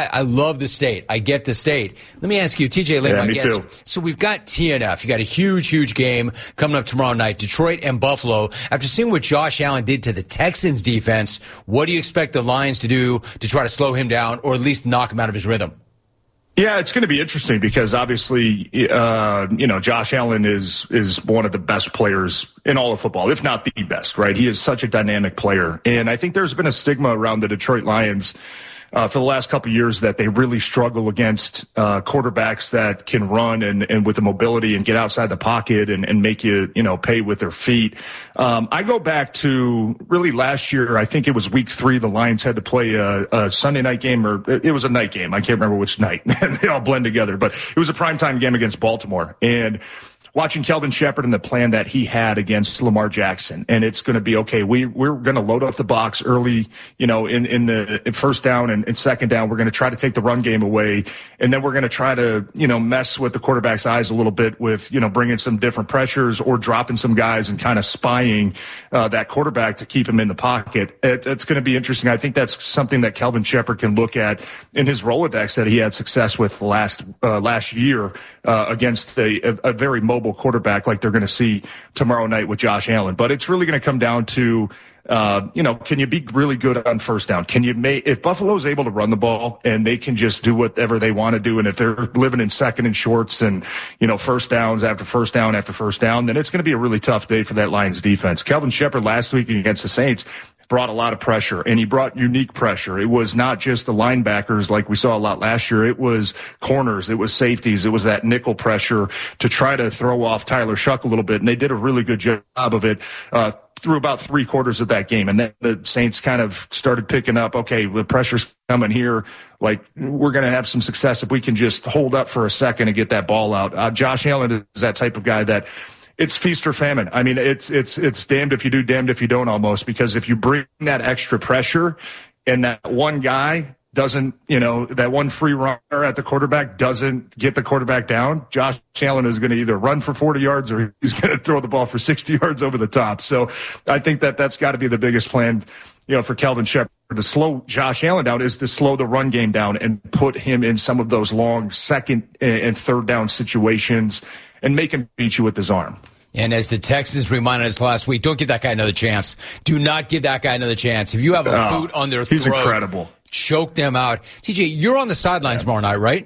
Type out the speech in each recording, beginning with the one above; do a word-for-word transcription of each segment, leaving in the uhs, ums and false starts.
I, I love the state. I get the state. Let me ask you, T J Lane, yeah, my me guest. Too. So we've got T N F. You got a huge, huge game coming up tomorrow night, Detroit and Buffalo. After seeing what Josh Allen did to the Texans defense, what do you expect the Lions to do to try to slow him down or at least knock him out of his rhythm? Yeah, it's going to be interesting because obviously, uh, you know, Josh Allen is is one of the best players in all of football, if not the best, right? He is such a dynamic player. And I think there's been a stigma around the Detroit Lions Uh, for the last couple of years that they really struggle against uh, quarterbacks that can run and, and with the mobility and get outside the pocket and, and make you, you know, pay with their feet. Um, I go back to really last year. I think it was week three. The Lions had to play a, a Sunday night game, or it was a night game. I can't remember which night. They all blend together, but it was a primetime game against Baltimore. And watching Kelvin Shepherd and the plan that he had against Lamar Jackson. And it's going to be, okay, we, we're going to load up the box early, you know, in, in the in first down and, and second down. We're going to try to take the run game away. And then we're going to try to, you know, mess with the quarterback's eyes a little bit with, you know, bringing some different pressures or dropping some guys and kind of spying uh, that quarterback to keep him in the pocket. It, it's going to be interesting. I think that's something that Kelvin Shepherd can look at in his Rolodex that he had success with last uh, last year uh, against a, a, a very mobile quarterback like they're going to see tomorrow night with Josh Allen. But it's really going to come down to, uh, you know, can you be really good on first down? Can you make, if Buffalo's able to run the ball and they can just do whatever they want to do, and if they're living in second and shorts and, you know, first downs after first down after first down, then it's going to be a really tough day for that Lions defense. Kelvin Shepherd last week against the Saints brought a lot of pressure, and he brought unique pressure. It was not just the linebackers like we saw a lot last year. It was corners. It was safeties. It was that nickel pressure to try to throw off Tyler Shuck a little bit, and they did a really good job of it uh, through about three quarters of that game. And then the Saints kind of started picking up, okay, the pressure's coming here. Like, we're going to have some success if we can just hold up for a second and get that ball out. Uh, Josh Allen is that type of guy that it's feast or famine. I mean, it's it's it's damned if you do, damned if you don't almost, because if you bring that extra pressure and that one guy doesn't, you know, that one free runner at the quarterback doesn't get the quarterback down, Josh Allen is going to either run for forty yards or he's going to throw the ball for sixty yards over the top. So I think that that's got to be the biggest plan, you know, for Kelvin Shepherd to slow Josh Allen down, is to slow the run game down and put him in some of those long second and third down situations and make him beat you with his arm. And as the Texans reminded us last week, don't give that guy another chance. Do not give that guy another chance. If you have a oh, boot on their he's throat, incredible. Choke them out. T J, you're on the sidelines yeah. tomorrow night, right?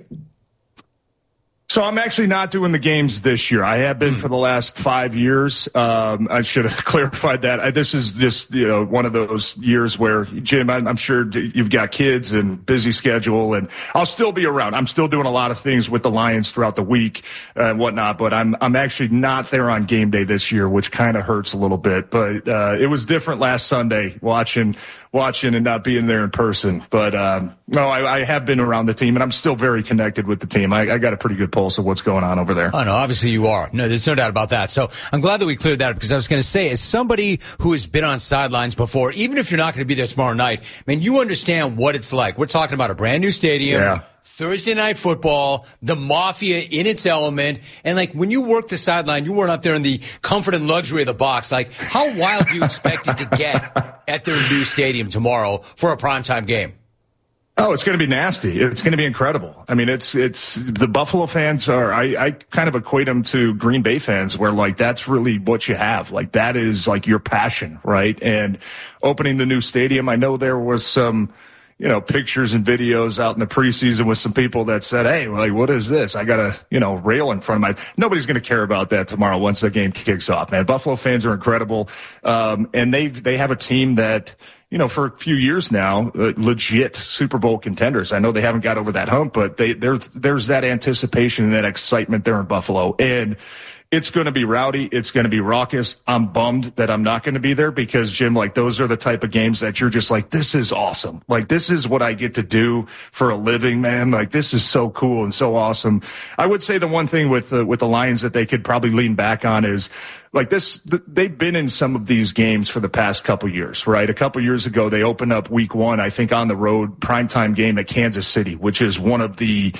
So I'm actually not doing the games this year. I have been mm. for the last five years. Um, I should have clarified that. I, this is just, you know, one of those years where, Jim, I'm, I'm sure you've got kids and busy schedule, and I'll still be around. I'm still doing a lot of things with the Lions throughout the week and whatnot, but I'm I'm actually not there on game day this year, which kind of hurts a little bit. But uh, it was different last Sunday watching watching and not being there in person. But um, no, I, I have been around the team, and I'm still very connected with the team. I, I got a pretty good pulse of what's going on over there. Oh, no, obviously you are. No, there's no doubt about that. So I'm glad that we cleared that up, because I was going to say, as somebody who has been on sidelines before, even if you're not going to be there tomorrow night, man, you understand what it's like. We're talking about a brand new stadium. Yeah. Thursday night football, the mafia in its element. And like, when you work the sideline, you weren't up there in the comfort and luxury of the box. Like, how wild do you expect it to get at their new stadium tomorrow for a primetime game? Oh, it's going to be nasty. It's going to be incredible. I mean, it's, it's the Buffalo fans are, I, I kind of equate them to Green Bay fans, where like, that's really what you have. Like, that is like your passion, right? And opening the new stadium, I know there was some, you know, pictures and videos out in the preseason with some people that said, hey, like, what is this? I got a, you know, rail in front of my, nobody's going to care about that tomorrow once the game kicks off, man. Buffalo fans are incredible. Um, and they, they have a team that, you know, for a few years now, uh, legit Super Bowl contenders. I know they haven't got over that hump, but they, there's, there's that anticipation and that excitement there in Buffalo. And it's going to be rowdy. It's going to be raucous. I'm bummed that I'm not going to be there, because, Jim, like, those are the type of games that you're just like, this is awesome. Like, this is what I get to do for a living, man. Like, this is so cool and so awesome. I would say the one thing with the, with the Lions that they could probably lean back on is, like, this, they've been in some of these games for the past couple years, right? A couple years ago, they opened up week one, I think, on the road, primetime game at Kansas City, which is one of the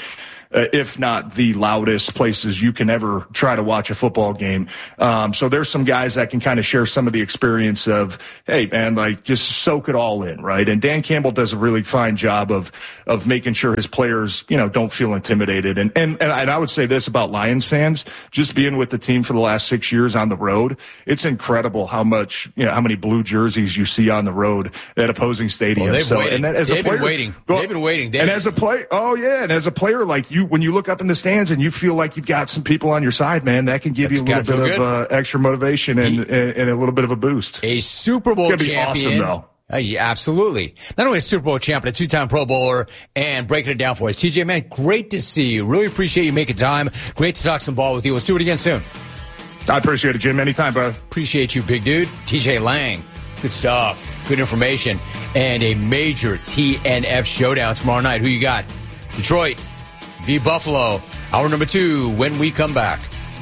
uh, if not the loudest places you can ever try to watch a football game. Um, so there's some guys that can kind of share some of the experience of, hey, man, like just soak it all in, right? And Dan Campbell does a really fine job of of making sure his players, you know, don't feel intimidated. And and and I would say this about Lions fans, just being with the team for the last six years on the road, it's incredible how much, you know, how many blue jerseys you see on the road at opposing stadiums. Well, they've so, waited. And then as they've a player, been waiting. Well, they've been waiting. They've and been... as a player, oh yeah, and as a player, like you, when you look up in the stands and you feel like you've got some people on your side, man, that can give That's you a little bit good. of uh, extra motivation and, he, and and a little bit of a boost. A Super Bowl it's gonna champion. Be awesome, though. Uh, yeah, absolutely. Not only a Super Bowl champion, a two-time Pro Bowler, and breaking it down for us. T J, man, great to see you. Really appreciate you making time. Great to talk some ball with you. Let's do it again soon. I appreciate it, Jim. Anytime, bro. Appreciate you, big dude. T J Lang. Good stuff. Good information. And a major T N F showdown tomorrow night. Who you got? Detroit v. Buffalo. Hour number two when we come back.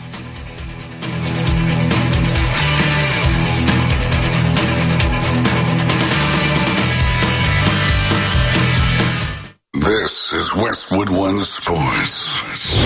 This is Westwood One Sports.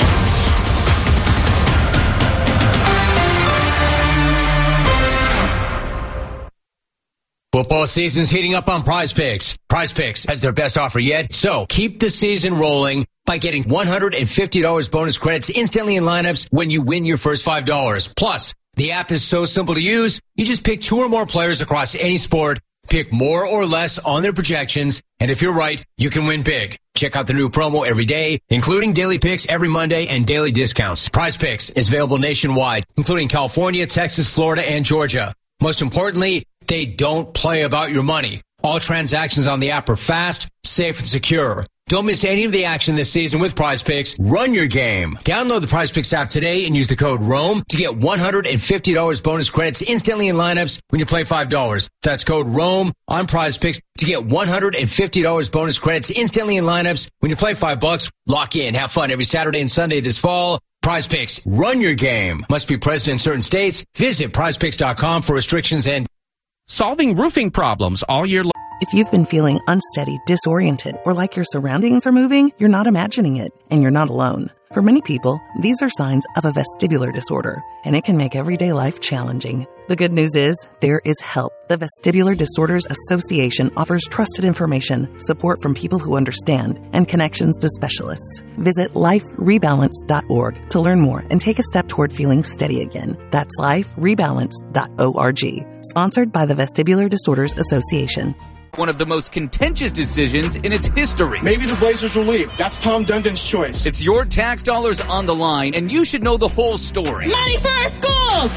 Football season's heating up on Prize Picks. Prize Picks has their best offer yet, so keep the season rolling by getting one hundred fifty dollars bonus credits instantly in lineups when you win your first five dollars. Plus, the app is so simple to use, you just pick two or more players across any sport, pick more or less on their projections, and if you're right, you can win big. Check out the new promo every day, including daily picks every Monday and daily discounts. Prize Picks is available nationwide, including California, Texas, Florida, and Georgia. Most importantly, they don't play about your money. All transactions on the app are fast, safe, and secure. Don't miss any of the action this season with Prize Picks. Run your game. Download the Prize Picks app today and use the code ROAM to get one hundred fifty dollars bonus credits instantly in lineups when you play five dollars. That's code ROAM on Prize Picks to get one hundred fifty dollars bonus credits instantly in lineups when you play five bucks. Lock in. Have fun every Saturday and Sunday this fall. Prize Picks. Run your game. Must be present in certain states. Visit prize picks dot com for restrictions and solving roofing problems all year long. If you've been feeling unsteady, disoriented, or like your surroundings are moving, you're not imagining it, and you're not alone. For many people, these are signs of a vestibular disorder, and it can make everyday life challenging. The good news is, there is help. The Vestibular Disorders Association offers trusted information, support from people who understand, and connections to specialists. Visit life rebalance dot org to learn more and take a step toward feeling steady again. That's life rebalance dot org. Sponsored by the Vestibular Disorders Association. One of the most contentious decisions in its history. Maybe the Blazers will leave. That's Tom Dundon's choice. It's your tax dollars on the line, and you should know the whole story. Money for our schools!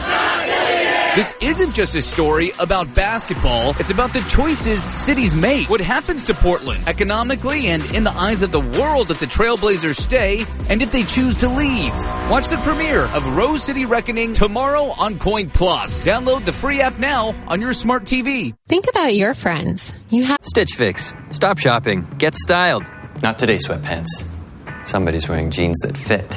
This isn't just a story about basketball. It's about the choices cities make. What happens to Portland economically and in the eyes of the world if the Trailblazers stay and if they choose to leave. Watch the premiere of Rose City Reckoning tomorrow on Coin Plus. Download the free app now on your smart T V. Think about your friends. You have Stitch Fix. Stop shopping. Get styled. Not today, sweatpants. Somebody's wearing jeans that fit.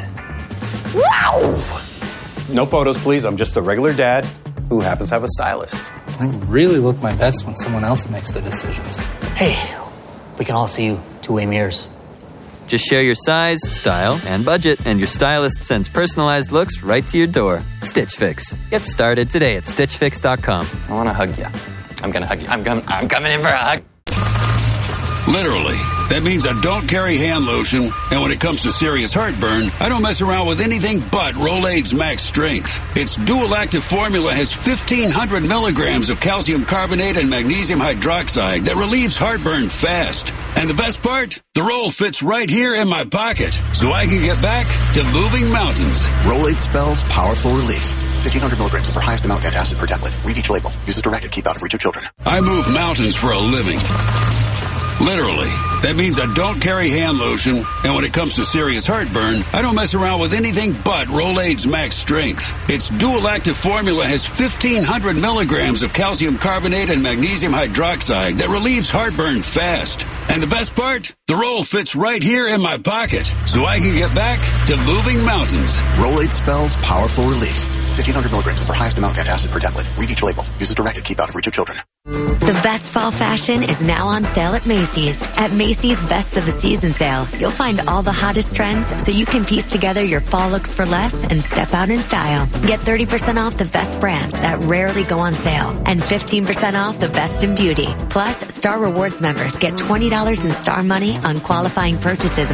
Wow! No photos, please. I'm just a regular dad who happens to have a stylist. I really look my best when someone else makes the decisions. Hey, we can all see you two-way mirrors. Just share your size, style, and budget, and your stylist sends personalized looks right to your door. Stitch Fix. Get started today at stitch fix dot com. I want to hug you. I'm going to hug you. I'm, com- I'm coming in for a hug. Literally. That means I don't carry hand lotion, and when it comes to serious heartburn, I don't mess around with anything but Rolaids Max Strength. Its dual active formula has fifteen hundred milligrams of calcium carbonate and magnesium hydroxide that relieves heartburn fast. And the best part? The roll fits right here in my pocket, so I can get back to moving mountains. Rolaids spells powerful relief. fifteen hundred milligrams is our highest amount of antacid per tablet. Read each label. Use as directed. Keep out of reach of children. I move mountains for a living. Literally. That means I don't carry hand lotion, and when it comes to serious heartburn, I don't mess around with anything but Rolaids Max Strength. Its dual active formula has fifteen hundred milligrams of calcium carbonate and magnesium hydroxide that relieves heartburn fast. And the best part? The roll fits right here in my pocket, so I can get back to moving mountains. Rolaids spells powerful relief. fifteen hundred milligrams is our highest amount of antacid per tablet. Read each label. Use as directed. Keep out of reach of children. The best fall fashion is now on sale at Macy's. At Macy's Best of the Season sale, you'll find all the hottest trends so you can piece together your fall looks for less and step out in style. Get thirty percent off the best brands that rarely go on sale and fifteen percent off the best in beauty. Plus, Star Rewards members get twenty dollars in Star Money on qualifying purchases